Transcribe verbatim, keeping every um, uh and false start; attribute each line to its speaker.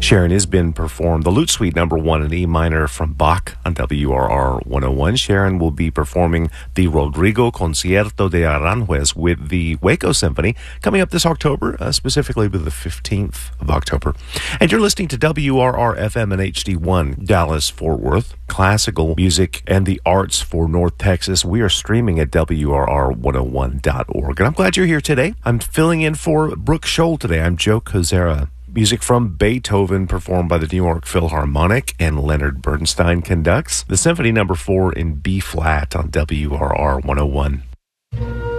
Speaker 1: Sharon has been performed the Lute Suite number one in E minor from Bach on W R R one oh one. Sharon will be performing the Rodrigo Concierto de Aranjuez with the Waco Symphony coming up this October, uh, specifically with the fifteenth of October. And you're listening to W R R F M and H D one, Dallas, Fort Worth, classical music and the arts for North Texas. We are streaming at W R R one oh one dot org. And I'm glad you're here today. I'm filling in for Brooke Scholl today. I'm Joe Kozera. Music from Beethoven performed by the New York Philharmonic, and Leonard Bernstein conducts the Symphony number four in B flat on W R R one oh one.